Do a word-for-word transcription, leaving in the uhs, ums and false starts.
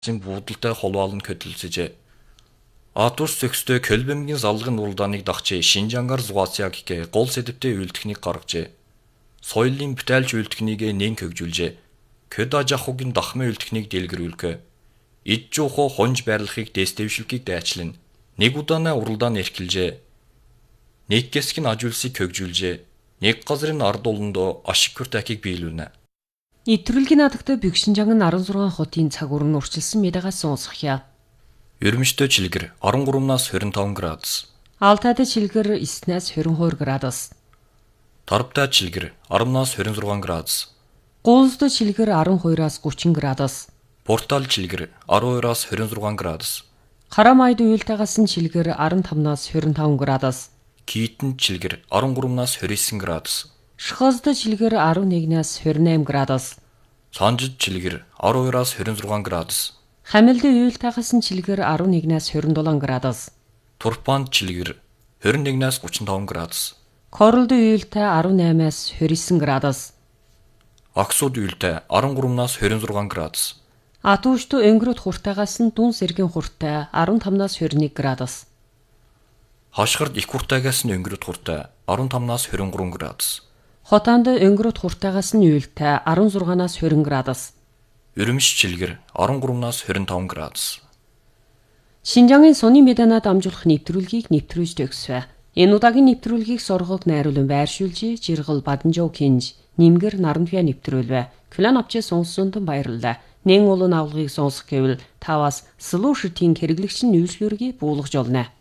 буудалтай холбоолн көтөлсөж Атус зөкстөө Көлбөмгийн залгын уралдааныг дагч Шинжангаар Зугасяагийн гол сэдвтэй үйлдэхнийг гаргажээ. Соёлын бүтээлч үйлдэхнийг нэн хөгжүүлжээ. Көдажахугийн дахмын үйлдэхнийг дэлгэрүүлэв. Ид жуухо хонж байрлахыг дэстевшилгийг дайчлан нэг удаанаа уралдаан эрхэлжээ. Нэг хэсэг нь ажуулсыг хөгжүүлжээ. Нэг газрын ард олондоо ашиг хүртахийг биелүүлнэ. Нэвтрүүлгийн наадагт Бэгшинжангийн арван зургаан хотын цаг уурн урчилсан мэдагаас сонсгоё. Ермөштэй чилгэр арван гуравнаас хорин таван градус. Алтайтай чилгэр девятнаас хорин хоёр градус. Тарбтай чилгэр арванаас хорин зургаан градус. Гуулстай чилгэр арван хоёроос гучин градус. Портал чилгэр арван хоёроос хорин зургаан градус. Харамайд уйлтаагаас чилгэр арван тавнаас хорин таван градус. Кийтэн чилгэр арван гуравнаас хорин девять градус. Шхозтой чилгэр арван нэгнээс хорин восемь градус. Санжид чилгэр арван хоёроос хорин зургаан градус. Хамилдын уйлтаагаас чилгэр арван нэгнээс хорин долоон градус. Турпанд чилгэр хорин нэгнээс гучин таван градус. Королдын уйлтай арван наймаас хорин девять градус. Аксууд уйлтай арван гуравнаас хорин зургаан градус. Атуушто өнгөрөд хуртаагаас нь Дун сэргийн хуртай арван тавнаас хорин нэг градус. Хашгирд их хуртаагаас нь өнгөрөд хуртай арван тавнаас хорин гурван градус. Хотонд өнгөрөд хуртаагаас нь уйлтай арван зургаанаас хорин градус. Ермөш чилгэр арван гуравнаас хорин таван градус. Шинжангийн Сони Меданад амжуулах нэвтрүүлгийг нэвтрүүлж төгсвэ. Энэ удаагийн нэвтрүүлгийг сургууль найруулан байршуулж, Жиргал Баданжоо Кинж, Нимгэр Наранвя нэвтрүүлвэ. Клан авчи сонсонд баярлалаа. Нэн улан авлагыг сонсох гэвэл таваас слушертийн хэрэглэгч нь нүүслүргийг буулгаж олно.